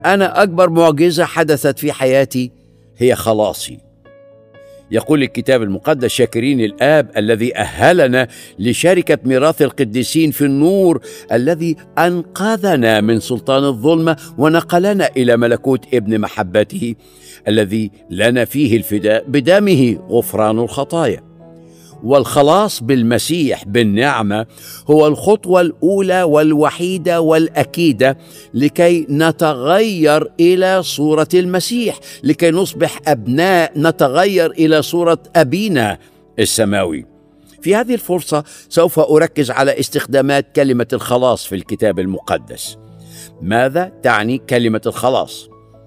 أنا أكبر معجزة حدثت في حياتي هي خلاصي. يقول الكتاب المقدس: شاكرين الآب الذي أهلنا لشركة ميراث القديسين في النور، الذي أنقذنا من سلطان الظلمة ونقلنا إلى ملكوت ابن محبته، الذي لنا فيه الفداء بدمه غفران الخطايا. والخلاص بالمسيح بالنعمة هو الخطوة الأولى والوحيدة والأكيدة لكي نتغير إلى صورة المسيح، لكي نصبح أبناء نتغير إلى صورة أبينا السماوي. في هذه الفرصة سوف أركز على استخدامات كلمة الخلاص في الكتاب المقدس. ماذا تعني كلمة الخلاص؟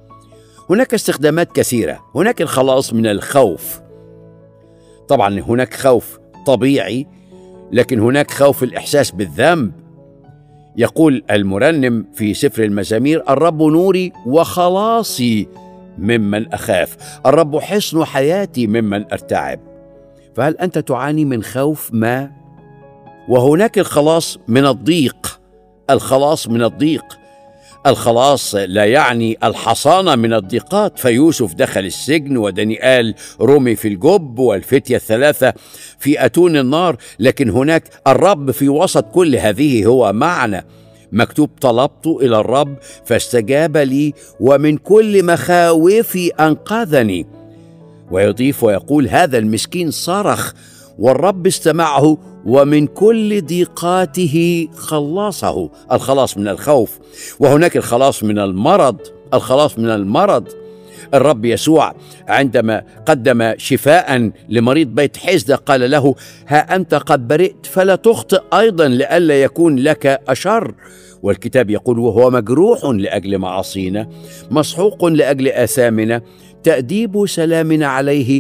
هناك استخدامات كثيرة. هناك الخلاص من الخوف. طبعا هناك خوف طبيعي، لكن هناك خوف الإحساس بالذنب. يقول المرنم في سفر المزامير: الرب نوري وخلاصي ممن أخاف، الرب حصن حياتي ممن أرتعب. فهل أنت تعاني من خوف ما؟ وهناك الخلاص من الضيق. الخلاص من الضيق. الخلاص لا يعني الحصانة من الضيقات، فيوسف دخل السجن ودانيال رمي في الجب والفتية الثلاثة في أتون النار، لكن هناك الرب في وسط كل هذه هو معنا. مكتوب: طلبت إلى الرب فاستجاب لي ومن كل مخاوفي أنقذني. ويضيف ويقول: هذا المسكين صرخ والرب استمعه ومن كل ضيقاته خلصه. الخلاص من الخوف. وهناك الخلاص من المرض. الخلاص من المرض. الرب يسوع عندما قدم شفاء لمريض بيت حسدة قال له: ها أنت قد برئت فلا تخطئ أيضا لئلا يكون لك أشر. والكتاب يقول: وهو مجروح لأجل معاصينا، مسحوق لأجل آثامنا، تأديب سلامنا عليه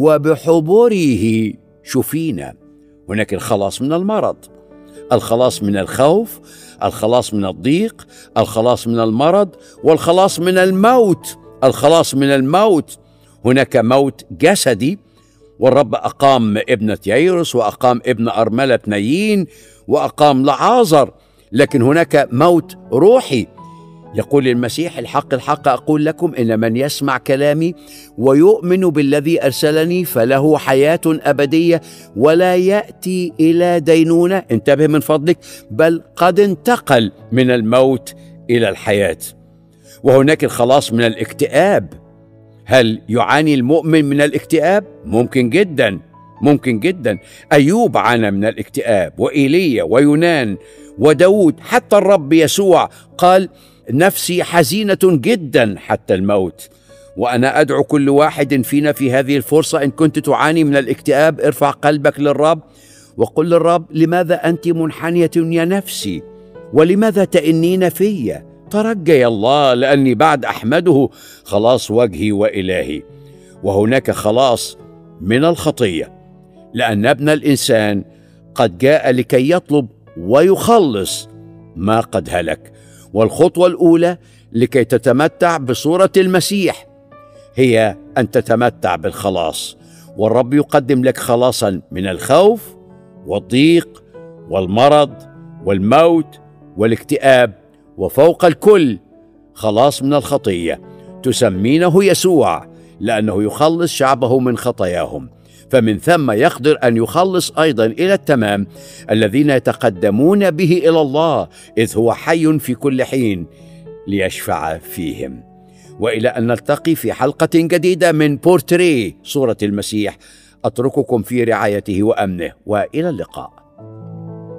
وبحبره شفينا. هناك الخلاص من المرض. الخلاص من الخوف. الخلاص من الضيق. الخلاص من المرض. والخلاص من الموت. الخلاص من الموت. هناك موت جسدي، والرب أقام ابنة ييروس وأقام ابن أرملة نايين وأقام لعازر، لكن هناك موت روحي. يقول المسيح: الحق الحق أقول لكم إن من يسمع كلامي ويؤمن بالذي أرسلني فله حياة أبدية ولا يأتي إلى دينونة، انتبه من فضلك، بل قد انتقل من الموت إلى الحياة. وهناك الخلاص من الاكتئاب. هل يعاني المؤمن من الاكتئاب؟ ممكن جدا، ممكن جدا. أيوب عانى من الاكتئاب، وإيليا ويونان وداود، حتى الرب يسوع قال: نفسي حزينة جدا حتى الموت. وأنا أدعو كل واحد فينا في هذه الفرصة: إن كنت تعاني من الاكتئاب ارفع قلبك للرب وقل للرب: لماذا أنت منحنية يا نفسي؟ ولماذا تئنين في؟ ترجي الله، لأني بعد أحمده خلاص وجهي وإلهي. وهناك خلاص من الخطية، لأن ابن الإنسان قد جاء لكي يطلب ويخلص ما قد هلك. والخطوة الأولى لكي تتمتع بصورة المسيح هي أن تتمتع بالخلاص. والرب يقدم لك خلاصا من الخوف والضيق والمرض والموت والاكتئاب، وفوق الكل خلاص من الخطية تسمينه يسوع، لأنه يخلص شعبه من خطاياهم. فمن ثم يقدر أن يخلص أيضا إلى التمام الذين يتقدمون به إلى الله، إذ هو حي في كل حين ليشفع فيهم. وإلى أن نلتقي في حلقة جديدة من بورتريه صورة المسيح، أترككم في رعايته وأمنه، وإلى اللقاء.